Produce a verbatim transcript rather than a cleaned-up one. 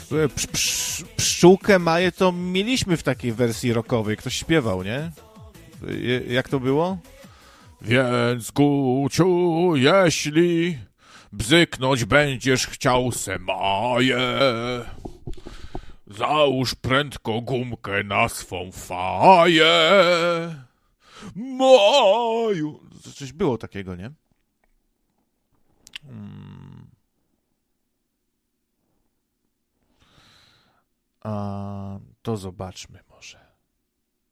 Psz, psz, pszczółkę Maję to mieliśmy w takiej wersji rockowej. Ktoś śpiewał, nie? Jak to było? Więc Guciu, jeśli bzyknąć będziesz chciał se Maję, załóż prędko gumkę na swą faję. Maju. Coś było takiego, nie? Hmm. A, to zobaczmy może.